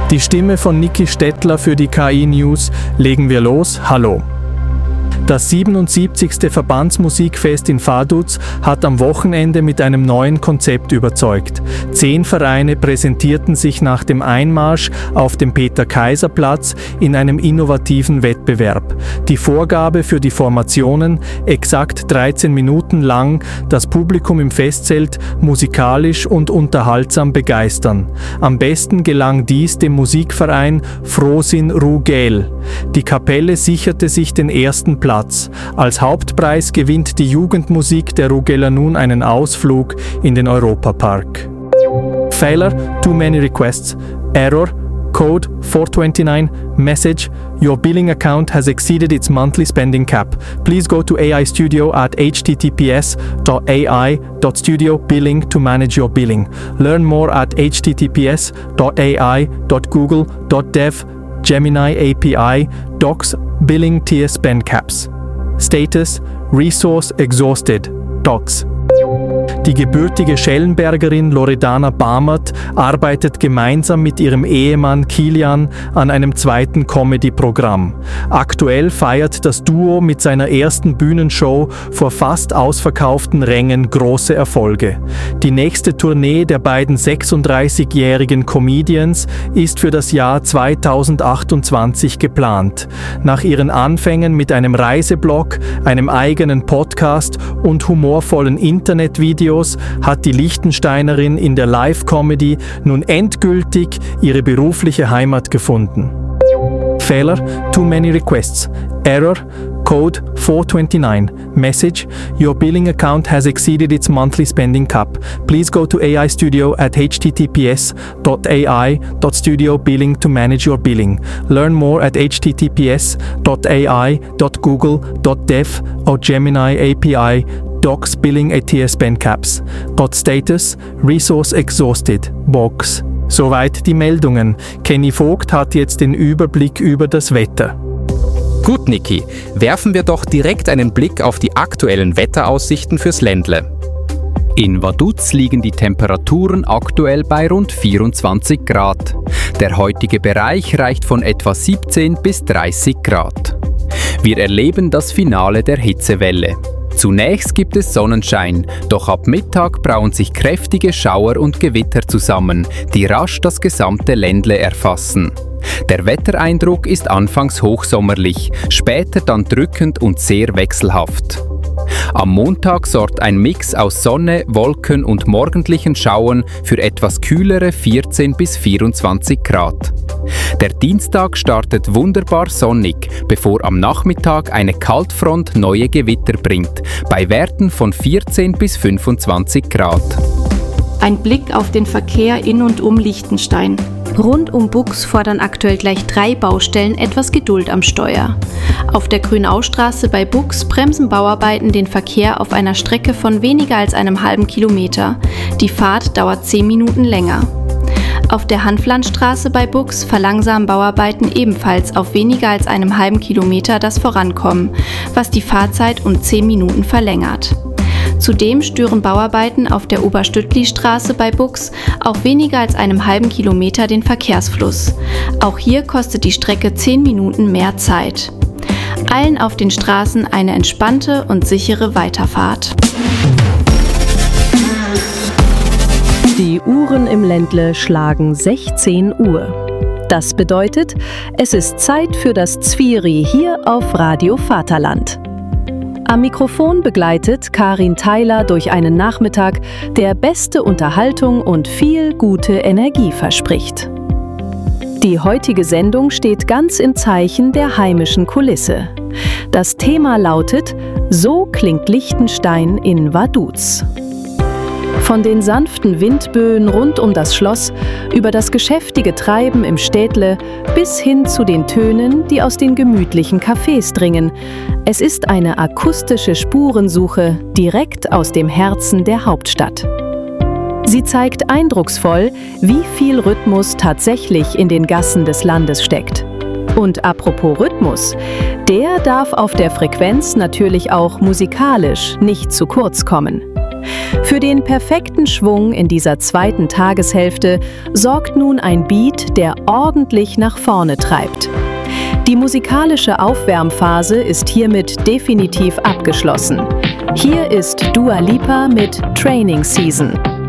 Die Stimme von Niki Stettler für die KI News. Legen wir los. Hallo. Das 77. Verbandsmusikfest in Vaduz hat am Wochenende mit einem neuen Konzept überzeugt. 10 Vereine präsentierten sich nach dem Einmarsch auf dem Peter-Kaiser-Platz in einem innovativen Wettbewerb. Die Vorgabe für die Formationen, exakt 13 Minuten lang das Publikum im Festzelt musikalisch und unterhaltsam begeistern. Am besten gelang dies dem Musikverein Frosin Rugel. Die Kapelle sicherte sich den ersten Platz. Als Hauptpreis gewinnt die Jugendmusik der Rugeler nun einen Ausflug in den Europapark. Failure, too many requests. Error, code 429, message, your billing account has exceeded its monthly spending cap. Please go to AI Studio at https://ai.studio/billing to manage your billing. Learn more at https://ai.google.dev Gemini API Docs Billing Tier Spend Caps. Status Resource Exhausted Docs. Die gebürtige Schellenbergerin Loredana Bamert arbeitet gemeinsam mit ihrem Ehemann Kilian an einem zweiten Comedy-Programm. Aktuell feiert das Duo mit seiner ersten Bühnenshow vor fast ausverkauften Rängen große Erfolge. Die nächste Tournee der beiden 36-jährigen Comedians ist für das Jahr 2028 geplant. Nach ihren Anfängen mit einem Reiseblog, einem eigenen Podcast und humorvollen Internetvideos hat die Liechtensteinerin in der Live-Comedy nun endgültig ihre berufliche Heimat gefunden. Fehler, too many requests. Error, code 429. Message, your billing account has exceeded its monthly spending cap. Please go to AI Studio at https://ai.studio/billing to manage your billing. Learn more at https://ai.google.dev or Gemini API Docs Billing ATS Spend Caps. Status Resource Exhausted Box. Soweit die Meldungen. Kenny Vogt hat jetzt den Überblick über das Wetter. Gut, Niki, werfen wir doch direkt einen Blick auf die aktuellen Wetteraussichten fürs Ländle. In Vaduz liegen die Temperaturen aktuell bei rund 24 Grad. Der heutige Bereich reicht von etwa 17 bis 30 Grad. Wir erleben das Finale der Hitzewelle. Zunächst gibt es Sonnenschein, doch ab Mittag brauen sich kräftige Schauer und Gewitter zusammen, die rasch das gesamte Ländle erfassen. Der Wettereindruck ist anfangs hochsommerlich, später dann drückend und sehr wechselhaft. Am Montag sorgt ein Mix aus Sonne, Wolken und morgendlichen Schauern für etwas kühlere 14 bis 24 Grad. Der Dienstag startet wunderbar sonnig, bevor am Nachmittag eine Kaltfront neue Gewitter bringt, bei Werten von 14 bis 25 Grad. Ein Blick auf den Verkehr in und um Liechtenstein. Rund um Bux fordern aktuell gleich 3 Baustellen etwas Geduld am Steuer. Auf der Grünaustraße bei Bux bremsen Bauarbeiten den Verkehr auf einer Strecke von weniger als einem halben Kilometer. Die Fahrt dauert 10 Minuten länger. Auf der Hanflandstraße bei Bux verlangsamen Bauarbeiten ebenfalls auf weniger als einem halben Kilometer das Vorankommen, was die Fahrzeit um 10 Minuten verlängert. Zudem stören Bauarbeiten auf der Oberstüttli-Straße bei Bux auf weniger als einem halben Kilometer den Verkehrsfluss. Auch hier kostet die Strecke 10 Minuten mehr Zeit. Allen auf den Straßen eine entspannte und sichere Weiterfahrt. Die Uhren im Ländle schlagen 16 Uhr. Das bedeutet, es ist Zeit für das Zvieri hier auf Radio Vaterland. Am Mikrofon begleitet Karin Theiler durch einen Nachmittag, der beste Unterhaltung und viel gute Energie verspricht. Die heutige Sendung steht ganz im Zeichen der heimischen Kulisse. Das Thema lautet: So klingt Liechtenstein in Vaduz. Von den sanften Windböen rund um das Schloss, über das geschäftige Treiben im Städtle bis hin zu den Tönen, die aus den gemütlichen Cafés dringen. Es ist eine akustische Spurensuche direkt aus dem Herzen der Hauptstadt. Sie zeigt eindrucksvoll, wie viel Rhythmus tatsächlich in den Gassen des Landes steckt. Und apropos Rhythmus, der darf auf der Frequenz natürlich auch musikalisch nicht zu kurz kommen. Für den perfekten Schwung in dieser zweiten Tageshälfte sorgt nun ein Beat, der ordentlich nach vorne treibt. Die musikalische Aufwärmphase ist hiermit definitiv abgeschlossen. Hier ist Dua Lipa mit Training Season.